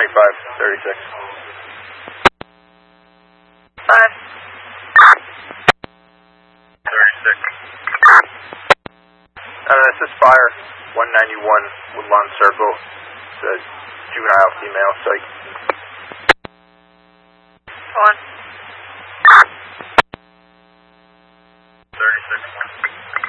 3536. 5. 36. This is Fire 191 Woodlawn Circle. It's a juvenile female psych. 1.